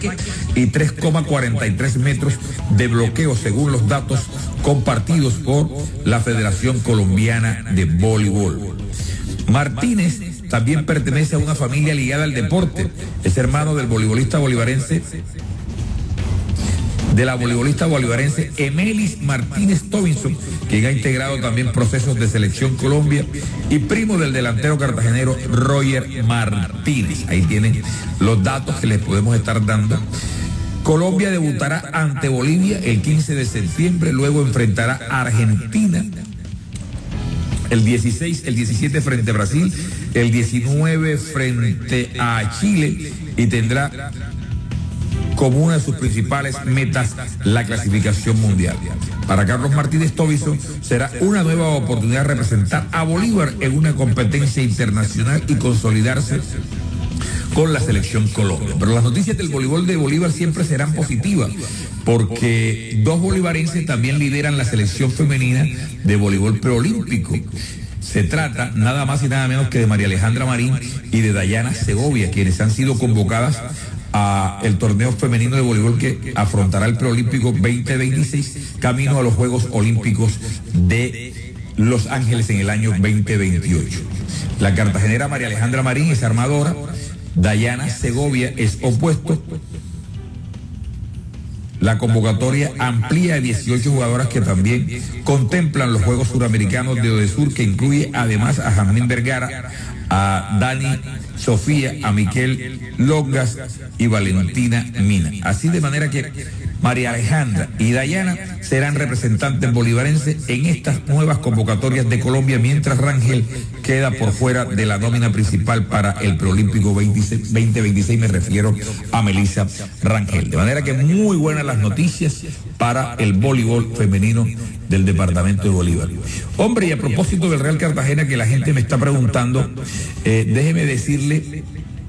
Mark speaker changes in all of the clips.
Speaker 1: ataque y 3,43 metros de bloqueo, según los datos compartidos por la Federación Colombiana de Voleibol. Martínez también pertenece a una familia ligada al deporte. Es hermano del voleibolista bolivarense, Emelis Martínez Tobinson, quien ha integrado también procesos de selección Colombia, y primo del delantero cartagenero Roger Martínez. Ahí tienen los datos que les podemos estar dando. Colombia debutará ante Bolivia el 15 de septiembre, luego enfrentará a Argentina el 17 frente a Brasil, el 19 frente a Chile, y tendrá como una de sus principales metas la clasificación mundial. Para Carlos Martínez Tobinson será una nueva oportunidad representar a Bolívar en una competencia internacional y consolidarse con la selección Colombia. Pero las noticias del voleibol de Bolívar siempre serán positivas, porque dos bolivarenses también lideran la selección femenina de voleibol preolímpico. Se trata nada más y nada menos que de María Alejandra Marín y de Dayana Segovia, quienes han sido convocadas a el torneo femenino de voleibol que afrontará el preolímpico 2026, camino a los Juegos Olímpicos de Los Ángeles en el año 2028. La cartagenera María Alejandra Marín es armadora, Dayana Segovia es opuesto. La convocatoria amplía a 18 jugadoras que también contemplan los Juegos Suramericanos de Odesur, que incluye además a Jamín Vergara, a Dani Sofía, a Miquel Longas y Valentina Mina. Así de manera que María Alejandra y Dayana serán representantes bolivarenses en estas nuevas convocatorias de Colombia, mientras Rangel queda por fuera de la nómina principal para el preolímpico 2026, me refiero a Melissa Rangel. De manera que muy buenas las noticias para el voleibol femenino del departamento de Bolívar. Hombre, y a propósito del Real Cartagena, que la gente me está preguntando, déjeme decirle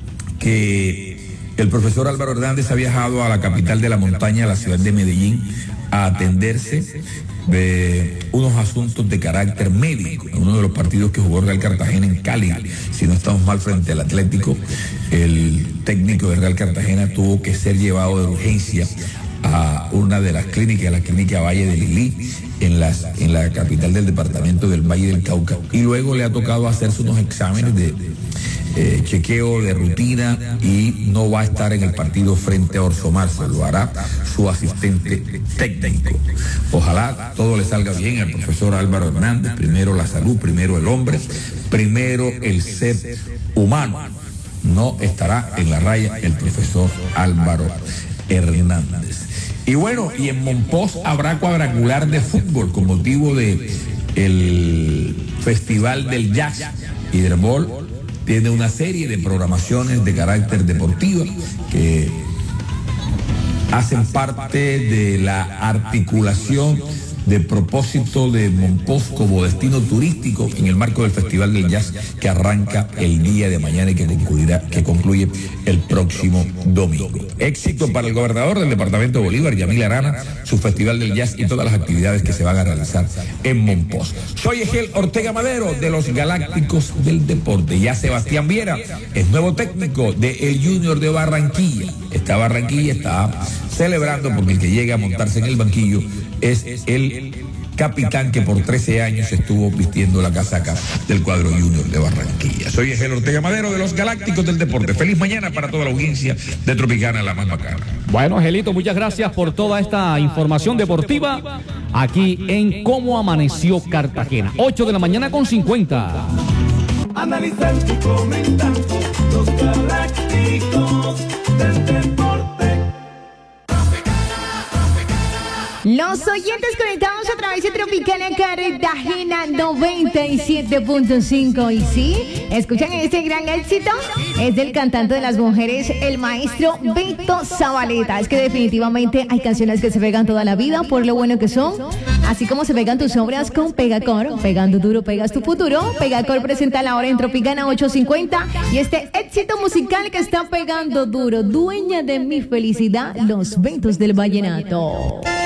Speaker 1: que el profesor Álvaro Hernández ha viajado a la capital de la montaña, a la ciudad de Medellín, a atenderse de unos asuntos de carácter médico. En uno de los partidos que jugó Real Cartagena en Cali, si no estamos mal, frente al Atlético, el técnico de Real Cartagena tuvo que ser llevado de urgencia a una de las clínicas, la clínica Valle de Lilí, en la capital del departamento del Valle del Cauca, y luego le ha tocado hacerse unos exámenes de chequeo de rutina, y no va a estar en el partido frente a Orso Marzo, lo hará su asistente técnico. Ojalá todo le salga bien al profesor Álvaro Hernández. Primero la salud, primero el hombre, primero el ser humano. No estará en la raya el profesor Álvaro Hernández. Y bueno, y en Monpós habrá cuadrangular de fútbol con motivo de el Festival del Jazz. Hidrebol tiene una serie de programaciones de carácter deportivo que hacen parte de la articulación de propósito de Monpós como destino turístico en el marco del Festival del Jazz, que arranca el día de mañana y que concluye el próximo domingo. Éxito para el gobernador del departamento de Bolívar, Yamil Arana, su Festival del Jazz y todas las actividades que se van a realizar en Monpós. Soy Egel Ortega Madero, de los Galácticos del Deporte. Ya Sebastián Viera es nuevo técnico de el Junior de Barranquilla. Barranquilla está celebrando porque el que llega a montarse en el banquillo es el capitán que por 13 años estuvo vistiendo la casaca del cuadro Junior de Barranquilla. Soy Egel Ortega Madero, de los Galácticos del Deporte. Feliz mañana para toda la audiencia de Tropicana, la más bacana.
Speaker 2: Bueno, Angelito, muchas gracias por toda esta información deportiva aquí en Cómo Amaneció Cartagena. 8 de la mañana con 50.
Speaker 3: Analizan y comentan los Galácticos del Deporte.
Speaker 4: Los oyentes conectados a través de Tropicana Cartagena 97.5. Y sí, escuchan este gran éxito. Es del cantante de las mujeres, el maestro Beto Zabaleta. Es que definitivamente hay canciones que se pegan toda la vida por lo bueno que son. Así como se pegan tus obras con Pegacor. Pegando duro, pegas tu futuro. Pegacor presenta la hora en Tropicana 850. Y este éxito musical que está pegando duro, dueña de mi felicidad, los Ventos del Vallenato.